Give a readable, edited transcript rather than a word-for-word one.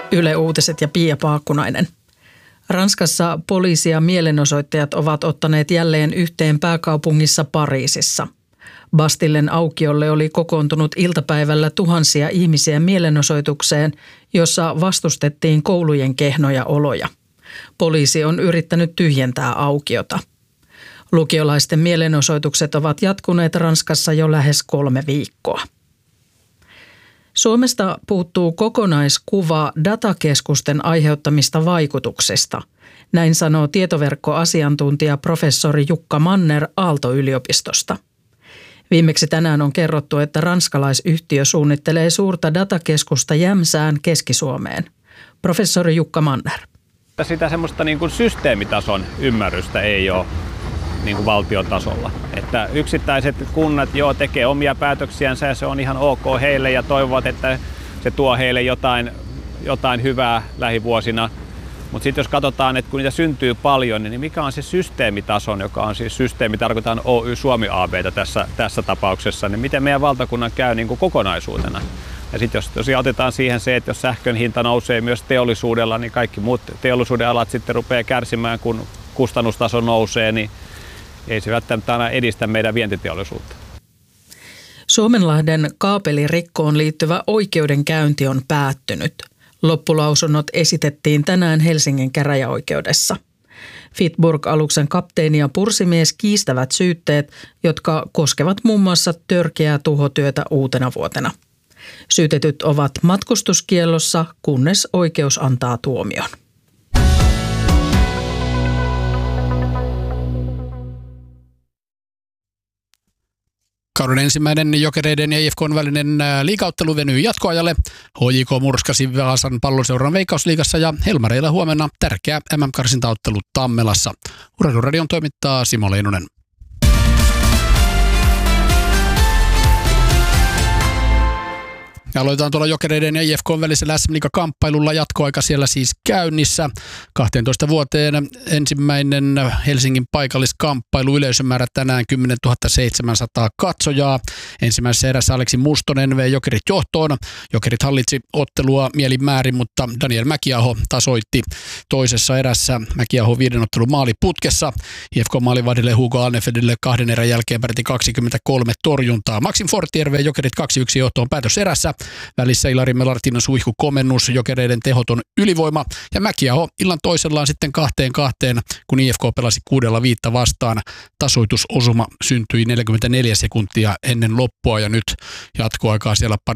Yle Uutiset ja Pia Paakkunainen. Ranskassa poliisi ja mielenosoittajat ovat ottaneet jälleen yhteen pääkaupungissa Pariisissa. Bastillen aukiolle oli kokoontunut iltapäivällä tuhansia ihmisiä mielenosoitukseen, jossa vastustettiin koulujen kehnoja oloja. Poliisi on yrittänyt tyhjentää aukiota. Lukiolaisten mielenosoitukset ovat jatkuneet Ranskassa jo lähes 3 viikkoa. Suomesta puuttuu kokonaiskuva datakeskusten aiheuttamista vaikutuksista. Näin sanoo tietoverkkoasiantuntija professori Jukka Manner Aalto-yliopistosta. Viimeksi tänään on kerrottu, että ranskalaisyhtiö suunnittelee suurta datakeskusta Jämsään Keski-Suomeen. Professori Jukka Manner. Sitä semmoista niin kuin systeemitason ymmärrystä ei ole niin kuin valtiotasolla. Että yksittäiset kunnat tekee omia päätöksiänsä ja se on ihan ok heille ja toivovat, että se tuo heille jotain hyvää lähivuosina. Mutta sitten jos katsotaan, että kun niitä syntyy paljon, niin mikä on se systeemitason, joka on siis systeemi, tarkoitan Oy Suomi AB:tä tässä tapauksessa, niin miten meidän valtakunnan käy niin kuin kokonaisuutena. Ja sitten jos tosiaan otetaan siihen se, että jos sähkön hinta nousee myös teollisuudella, niin kaikki muut teollisuuden alat sitten rupeaa kärsimään, kun kustannustaso nousee, niin ei se välttämättä aina edistä meidän vientiteollisuutta. Suomenlahden kaapelirikkoon liittyvä oikeudenkäynti on päättynyt. Loppulausunnot esitettiin tänään Helsingin käräjäoikeudessa. Fitburg-aluksen kapteeni ja pursimies kiistävät syytteet, jotka koskevat muun muassa törkeää tuhotyötä uutena vuotena. Syytetyt ovat matkustuskiellossa, kunnes oikeus antaa tuomion. Kauden ensimmäinen Jokereiden ja IFK:n välinen liigauttelu venyy jatkoajalle. HJK murskasi Vaasan Palloseuran Veikkausliigassa ja Helmareilla huomenna tärkeä MM-karsintaottelu Tammelassa. Urheiluradion toimittaa Simo Leinonen. Aloitetaan tuolla Jokereiden ja IFK:n välisellä SM-liigakamppailulla, jatkoaika siellä siis käynnissä. 12 vuoteen ensimmäinen Helsingin paikalliskamppailu, yleisömäärä tänään 10 700 katsojaa. Ensimmäisessä erässä Aleksi Mustonen vei Jokerit johtoon. Jokerit hallitsi ottelua mielinmäärin, mutta Daniel Mäkiaho tasoitti toisessa erässä. Mäkiaho 5 ottelun maali putkessa. IFK-maalivahdille Hugo Alnefedille 2 erän jälkeen peräti 23 torjuntaa. Maxim Fortier vei Jokerit 2-1 johtoon päätöserässä. Välissä Ilari Melartin suihku komennus, Jokereiden tehoton ylivoima ja Mäkiaho illan toisellaan sitten 2-2, kun IFK pelasi 6-5 vastaan. Tasoitusosuma syntyi 44 sekuntia ennen loppua ja nyt jatkoaikaa siellä